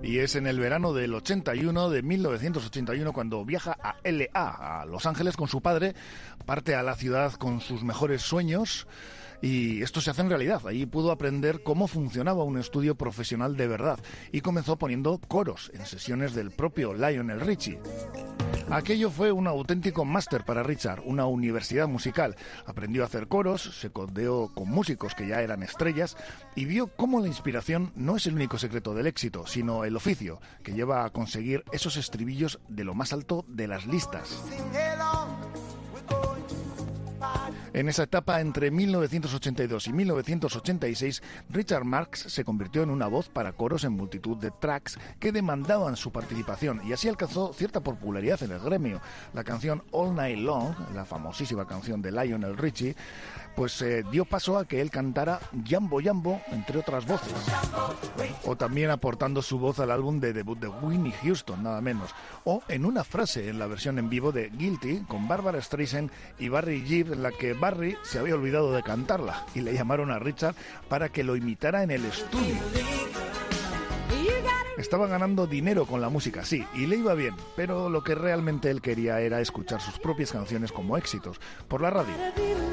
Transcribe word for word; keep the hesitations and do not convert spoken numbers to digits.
Y es en el verano del ochenta y uno, de mil novecientos ochenta y uno, cuando viaja a L A, a Los Ángeles, con su padre, parte a la ciudad con sus mejores sueños, y esto se hace en realidad. Allí pudo aprender cómo funcionaba un estudio profesional de verdad, y comenzó poniendo coros en sesiones del propio Lionel Richie. Aquello fue un auténtico máster para Richard, una universidad musical. Aprendió a hacer coros, se codeó con músicos que ya eran estrellas y vio cómo la inspiración no es el único secreto del éxito, sino el oficio que lleva a conseguir esos estribillos de lo más alto de las listas. En esa etapa, entre mil novecientos ochenta y dos y mil novecientos ochenta y seis, Richard Marx se convirtió en una voz para coros en multitud de tracks que demandaban su participación, y así alcanzó cierta popularidad en el gremio. La canción All Night Long, la famosísima canción de Lionel Richie, pues eh, dio paso a que él cantara Jambo Jambo, entre otras voces. O también aportando su voz al álbum de debut de Whitney Houston, nada menos. O en una frase en la versión en vivo de Guilty, con Barbra Streisand y Barry Gibb, en la que Barry se había olvidado de cantarla y le llamaron a Richard para que lo imitara en el estudio. Estaba ganando dinero con la música, sí, y le iba bien, pero lo que realmente él quería era escuchar sus propias canciones como éxitos por la radio.